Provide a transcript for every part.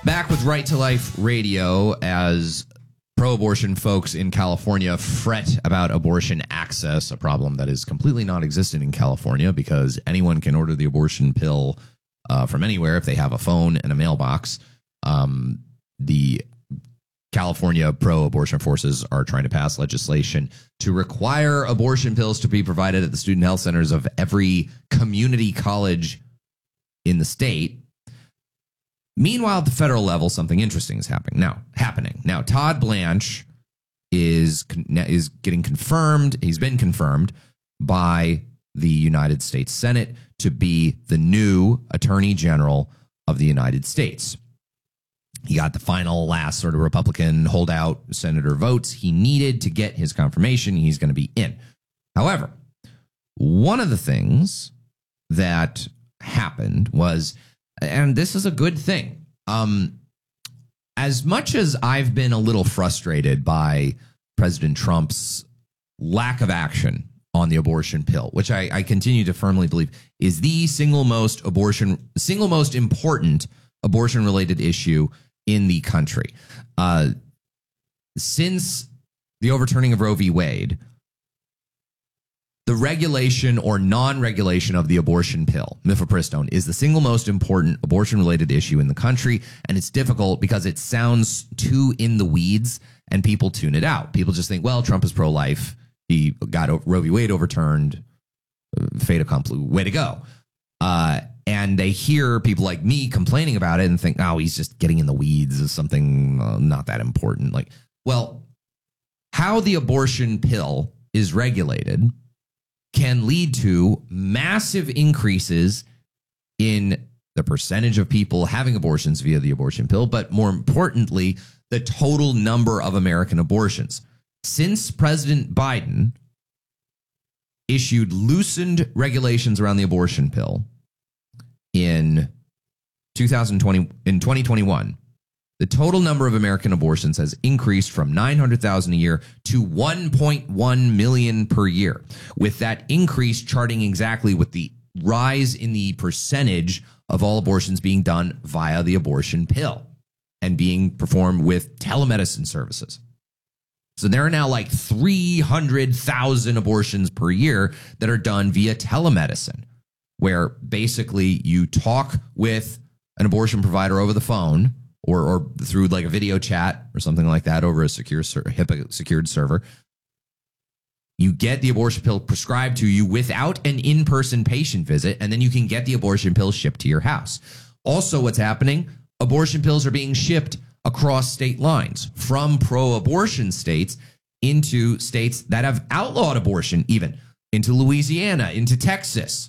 Back with Right to Life Radio as pro-abortion folks in California fret about abortion access, a problem that is completely non-existent in California because anyone can order the abortion pill from anywhere if they have a phone and a mailbox. The California pro-abortion forces are trying to pass legislation to require abortion pills to be provided at the student health centers of every community college in the state. Meanwhile, at the federal level, something interesting is happening now. Todd Blanche is getting confirmed. He's been confirmed by the United States Senate to be the new Attorney General of the United States. He got the final last sort of Republican holdout senator votes he needed to get his confirmation. He's going to be in. However, one of the things that happened was, and this is a good thing, as much as I've been a little frustrated by President Trump's lack of action on the abortion pill, which I continue to firmly believe is the single most important abortion-related issue in the country. Since the overturning of Roe v. Wade, the regulation or non-regulation of the abortion pill, mifepristone, is the single most important abortion-related issue in the country, and it's difficult because it sounds too in the weeds, and people tune it out. People just think, well, Trump is pro-life. He got Roe v. Wade overturned. Fait accompli. Way to go. And they hear people like me complaining about it and think, oh, he's just getting in the weeds of something not that important. Like, well, how the abortion pill is regulated can lead to massive increases in the percentage of people having abortions via the abortion pill, but more importantly, the total number of American abortions. Since President Biden issued loosened regulations around the abortion pill in 2021, the total number of American abortions has increased from 900,000 a year to 1.1 million per year, with that increase charting exactly with the rise in the percentage of all abortions being done via the abortion pill and being performed with telemedicine services. So there are now like 300,000 abortions per year that are done via telemedicine, where basically you talk with an abortion provider over the phone or through like a video chat or something like that over a HIPAA secured server. You get the abortion pill prescribed to you without an in-person patient visit, and then you can get the abortion pill shipped to your house. Also, what's happening? Abortion pills are being shipped across state lines from pro-abortion states into states that have outlawed abortion, even into Louisiana, into Texas.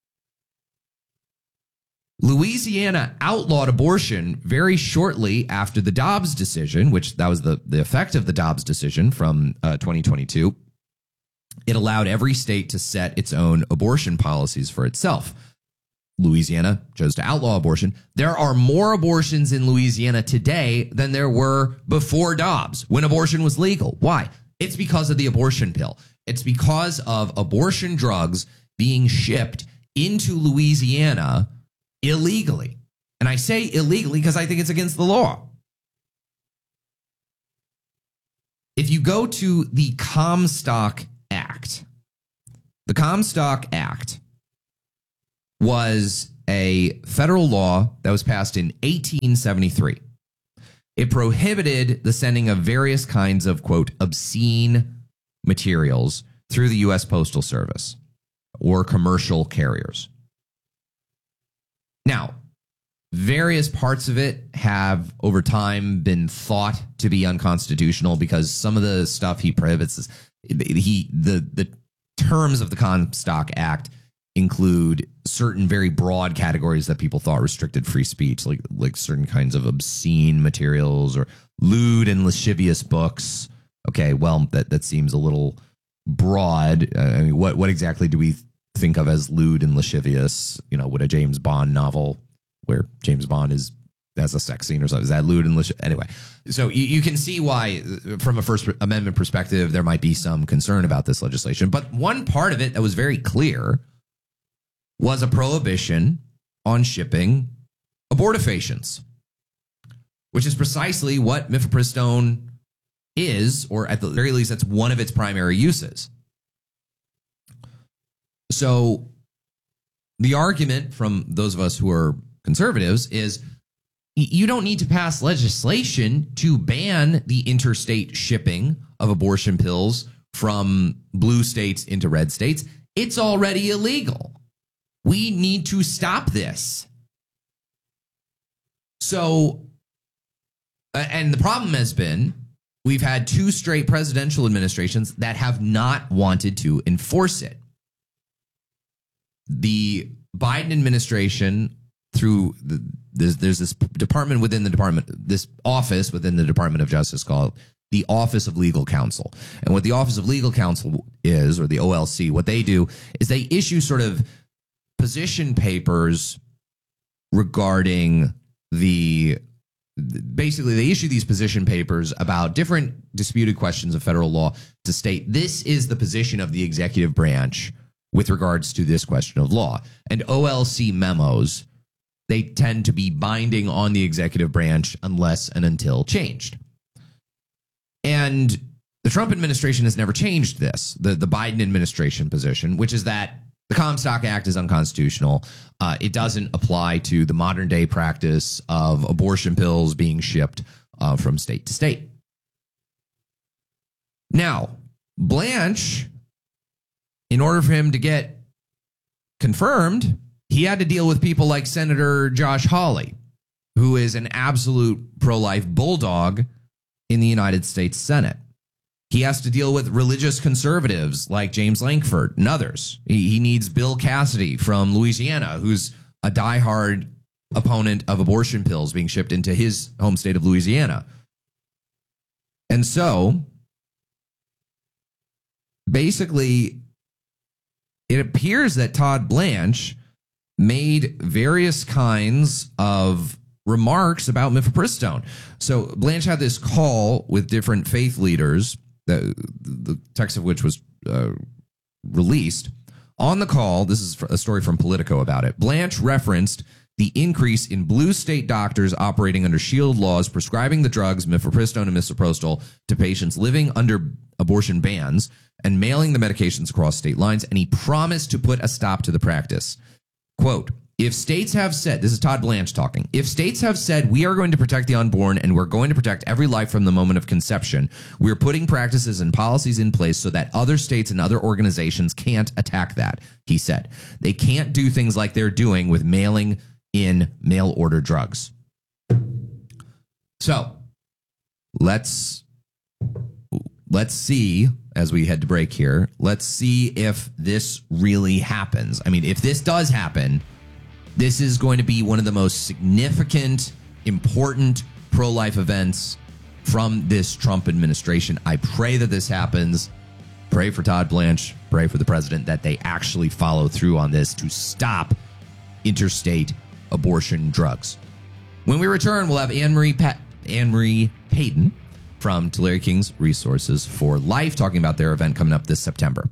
Louisiana outlawed abortion very shortly after the Dobbs decision, which that was the effect of the Dobbs decision from 2022. It allowed every state to set its own abortion policies for itself. Louisiana chose to outlaw abortion. There are more abortions in Louisiana today than there were before Dobbs, when abortion was legal. Why? It's because of the abortion pill. It's because of abortion drugs being shipped into Louisiana illegally. And I say illegally because I think it's against the law. If you go to the Comstock Act, the Comstock Act was a federal law that was passed in 1873. It prohibited the sending of various kinds of, quote, obscene materials through the U.S. Postal Service or commercial carriers. Now, various parts of it have over time been thought to be unconstitutional because some of the stuff he prohibits, the terms of the Comstock Act include certain very broad categories that people thought restricted free speech, like certain kinds of obscene materials or lewd and lascivious books. Okay, well, that seems a little broad. I mean, what exactly do we think of as lewd and lascivious? You know, would a James Bond novel where James Bond has a sex scene or something, is that lewd and lascivious? Anyway, so you can see why, from a First Amendment perspective, there might be some concern about this legislation. But one part of it that was very clear was a prohibition on shipping abortifacients. which is precisely what mifepristone is, or at the very least, that's one of its primary uses. So the argument from those of us who are conservatives is you don't need to pass legislation to ban the interstate shipping of abortion pills from blue states into red states. It's already illegal. We need to stop this. So, and the problem has been we've had 2 straight presidential administrations that have not wanted to enforce it. The Biden administration, through there's this department within the department, this office within the Department of Justice called the Office of Legal Counsel. And what the Office of Legal Counsel is, or the OLC, what they do is they issue sort of position papers regarding basically they issue these position papers about different disputed questions of federal law to state this is the position of the executive branch with regards to this question of law. And OLC memos, they tend to be binding on the executive branch unless and until changed. And the Trump administration has never changed this, the Biden administration position, which is that the Comstock Act is unconstitutional. It doesn't apply to the modern day practice of abortion pills being shipped from state to state. Now, Blanche, in order for him to get confirmed, he had to deal with people like Senator Josh Hawley, who is an absolute pro-life bulldog in the United States Senate. He has to deal with religious conservatives like James Lankford and others. He needs Bill Cassidy from Louisiana, who's a diehard opponent of abortion pills being shipped into his home state of Louisiana. And so, basically, it appears that Todd Blanche made various kinds of remarks about mifepristone. So Blanche had this call with different faith leaders, the text of which was released. On the call, this is a story from Politico about it, Blanche referenced the increase in blue state doctors operating under shield laws prescribing the drugs mifepristone and misoprostol to patients living under abortion bans and mailing the medications across state lines, and he promised to put a stop to the practice. Quote, if states have said, this is Todd Blanche talking, if states have said we are going to protect the unborn and we're going to protect every life from the moment of conception, we're putting practices and policies in place so that other states and other organizations can't attack that, he said. They can't do things like they're doing with mailing in mail order drugs. So let's see, as we head to break here, let's see if this really happens. I mean, if this does happen, this is going to be one of the most significant, important pro-life events from this Trump administration. I pray that this happens. Pray for Todd Blanche. Pray for the president that they actually follow through on this to stop interstate abortion drugs. When we return, we'll have Anne-Marie Payton from Tulare King's Resources for Life talking about their event coming up this September.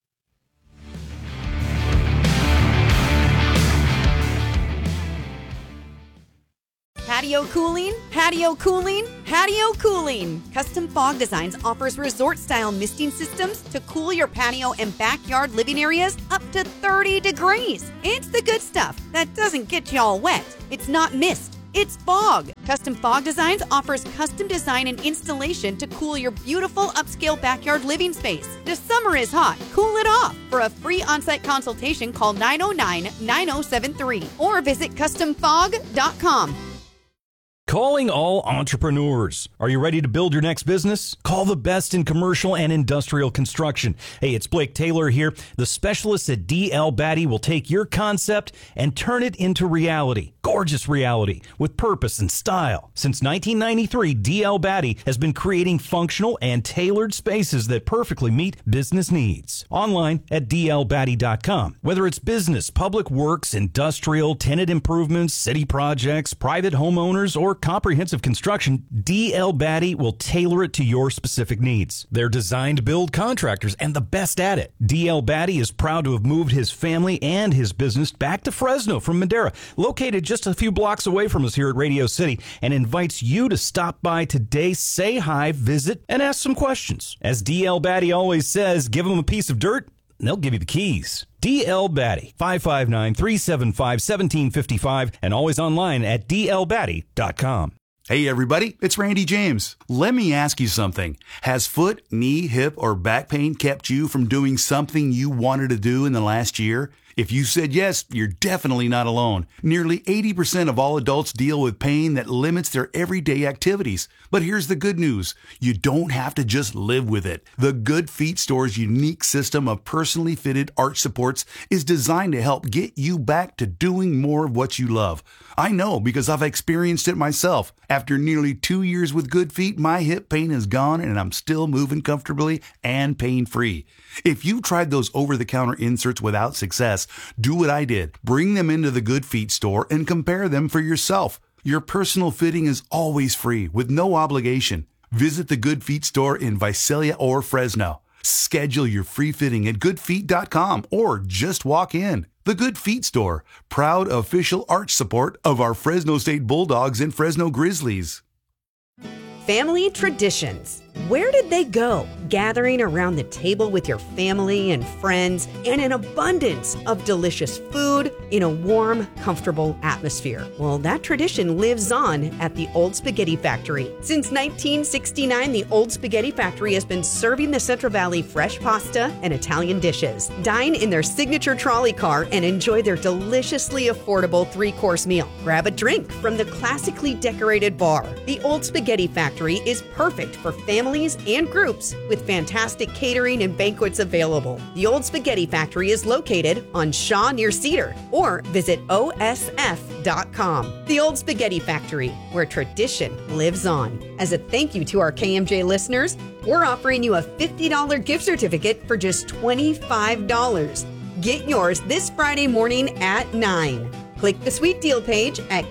Patio cooling, patio cooling, patio cooling. Custom Fog Designs offers resort-style misting systems to cool your patio and backyard living areas up to 30 degrees. It's the good stuff that doesn't get you all wet. It's not mist, it's fog. Custom Fog Designs offers custom design and installation to cool your beautiful upscale backyard living space. The summer is hot. Cool it off. For a free on-site consultation, call 909-9073 or visit customfog.com. Calling all entrepreneurs. Are you ready to build your next business? Call the best in commercial and industrial construction. Hey, it's Blake Taylor here. The specialists at D.L. Batty will take your concept and turn it into reality. Gorgeous reality with purpose and style. Since 1993, D.L. Batty has been creating functional and tailored spaces that perfectly meet business needs. Online at dlbatty.com. Whether it's business, public works, industrial, tenant improvements, city projects, private homeowners, or comprehensive construction, D.L. Batty will tailor it to your specific needs. They're designed to build contractors and the best at it. D.L. Batty is proud to have moved his family and his business back to Fresno from Madera, located just a few blocks away from us here at Radio City, and invites you to stop by today, say hi, visit, and ask some questions. As D.L. Batty always says, give them a piece of dirt, and they'll give you the keys. D.L. Batty, 559-375-1755, and always online at dlbatty.com. Hey everybody, it's Randy James. Let me ask you something. Has foot, knee, hip, or back pain kept you from doing something you wanted to do in the last year? If you said yes, you're definitely not alone. Nearly 80% of all adults deal with pain that limits their everyday activities. But here's the good news. You don't have to just live with it. The Good Feet Store's unique system of personally fitted arch supports is designed to help get you back to doing more of what you love. I know because I've experienced it myself. After nearly 2 years with Good Feet, my hip pain is gone and I'm still moving comfortably and pain-free. If you tried those over-the-counter inserts without success, do what I did. Bring them into the Good Feet store and compare them for yourself. Your personal fitting is always free with no obligation. Visit the Good Feet store in Visalia or Fresno. Schedule your free fitting at goodfeet.com or just walk in. The Good Feet Store, proud official arch support of our Fresno State Bulldogs and Fresno Grizzlies. Family traditions. Where did they go? Gathering around the table with your family and friends and an abundance of delicious food in a warm, comfortable atmosphere. Well, that tradition lives on at the Old Spaghetti Factory. Since 1969, the Old Spaghetti Factory has been serving the Central Valley fresh pasta and Italian dishes. Dine in their signature trolley car and enjoy their deliciously affordable 3-course meal. Grab a drink from the classically decorated bar. The Old Spaghetti Factory is perfect for families and groups with fantastic catering and banquets available. The Old Spaghetti Factory is located on Shaw near Cedar, or visit osf.com. The Old Spaghetti Factory, where tradition lives on. As a thank you to our KMJ listeners, we're offering you a $50 gift certificate for just $25. Get yours this Friday morning at 9. Click the sweet deal page at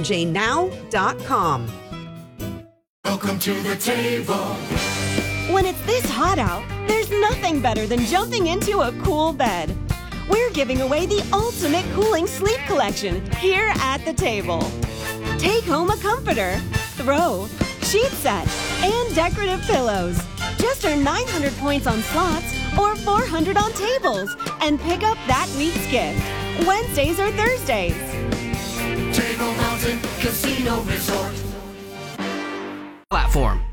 kmjnow.com. Welcome to the table. When it's this hot out, there's nothing better than jumping into a cool bed. We're giving away the ultimate cooling sleep collection here at the table. Take home a comforter, throw, sheet set, and decorative pillows. Just earn 900 points on slots or 400 on tables and pick up that week's gift, Wednesdays or Thursdays. Table Mountain Casino Resort. Platform.